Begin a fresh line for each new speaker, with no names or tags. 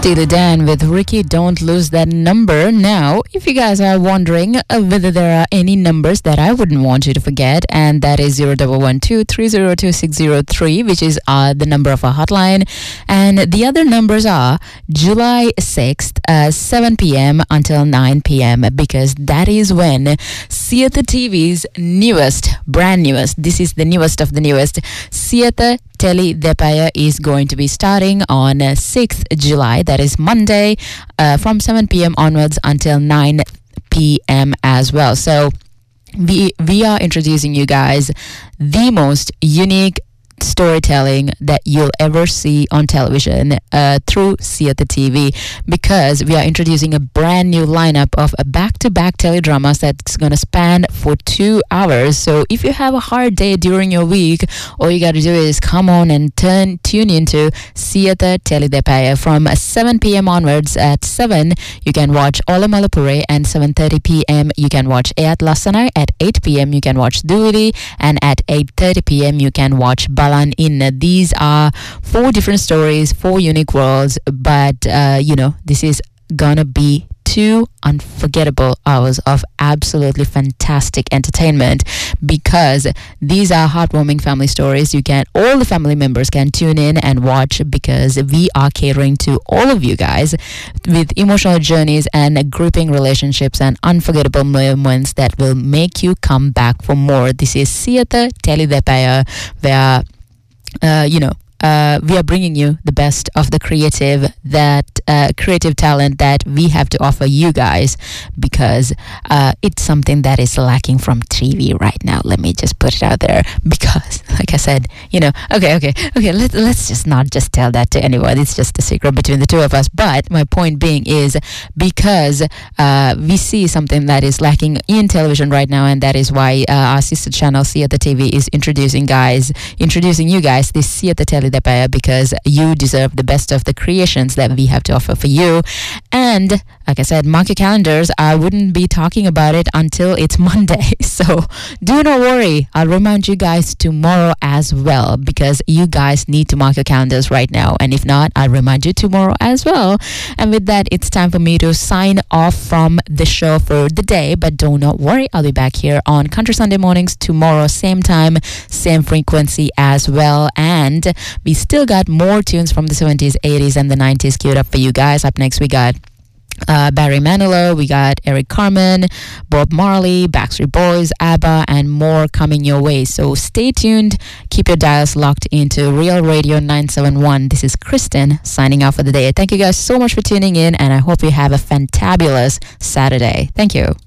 Steely Dan with Ricky, Don't Lose That Number. Now, if you guys are wondering whether there are any numbers that I wouldn't want you to forget, and that is 0112-302-603, which is the number of our hotline. And the other numbers are July 6th, 7 p.m. until 9 p.m. because that is when Theatre TV's brand newest, this is the newest of the newest, Theatre Teli Depaya is going to be starting on 6th July, that is Monday, from 7 p.m. onwards until 9 p.m. as well. So we are introducing you guys the most unique storytelling that you'll ever see on television through Theatre TV, because we are introducing a brand new lineup of back-to-back teledramas that's going to span for 2 hours. So if you have a hard day during your week, all you got to do is come on and tune into Theatre Teli Depaya from 7 p.m. onwards. At 7 you can watch Ola Malapure, and 7:30 p.m. you can watch Eyat Lasanai. At 8 p.m. you can watch Duidi, and at 8:30 p.m. you can watch Balan In. These are 4 different stories, 4 unique worlds, but this is gonna be 2 unforgettable hours of absolutely fantastic entertainment, because these are heartwarming family stories. All the family members can tune in and watch, because we are catering to all of you guys with emotional journeys and gripping relationships and unforgettable moments that will make you come back for more. This is Theatre Teli Depaya, where we are bringing you the best of the creative talent that we have to offer you guys, because it's something that is lacking from TV right now. Let me just put it out there, because like I said, okay, let's just not just tell that to anyone. It's just a secret between the two of us. But my point being is, because we see something that is lacking in television right now, and that is why our sister channel Theatre TV is introducing you guys this Theatre Teli Depaya, because you deserve the best of the creations that we have to offer for you. And like I said, mark your calendars. I wouldn't be talking about it until it's Monday, so do not worry. I'll remind you guys tomorrow as well, because you guys need to mark your calendars right now, and if not, I'll remind you tomorrow as well. And with that, it's time for me to sign off from the show for the day, but do not worry, I'll be back here on Country Sunday mornings tomorrow, same time, same frequency as well. And we still got more tunes from the 70s, 80s, and the 90s queued up for you guys. Up next, we got Barry Manilow, we got Eric Carmen, Bob Marley, Backstreet Boys, ABBA, and more coming your way. So stay tuned, keep your dials locked into Real Radio 971. This is Kristen signing off for the day. Thank you guys so much for tuning in, and I hope you have a fantabulous Saturday. Thank you.